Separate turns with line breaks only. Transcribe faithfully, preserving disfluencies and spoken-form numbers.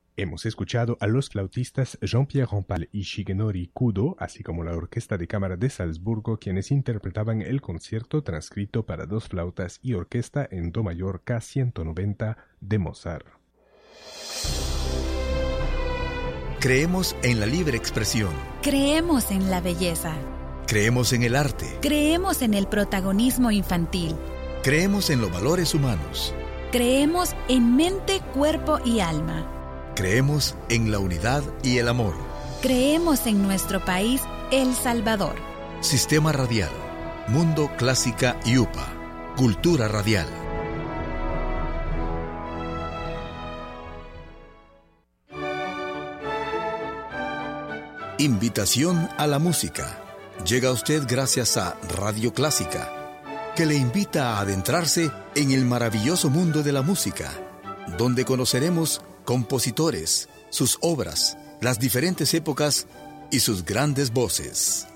Hemos escuchado a los flautistas Jean-Pierre Rampal y Shigenori Kudo, así como la Orquesta de Cámara de Salzburgo, quienes interpretaban el concierto transcrito para dos flautas y orquesta en do mayor K ciento noventa de Mozart.
Creemos en la libre expresión.
Creemos en la belleza.
Creemos en el arte.
Creemos en el protagonismo infantil.
Creemos en los valores humanos.
Creemos en mente, cuerpo y alma.
Creemos en la unidad y el amor.
Creemos en nuestro país, El Salvador.
Sistema Radial, Mundo Clásica y U P A. Cultura Radial. Invitación a la música. Llega a usted gracias a Radio Clásica, que le invita a adentrarse en el maravilloso mundo de la música, donde conoceremos compositores, sus obras, las diferentes épocas y sus grandes voces.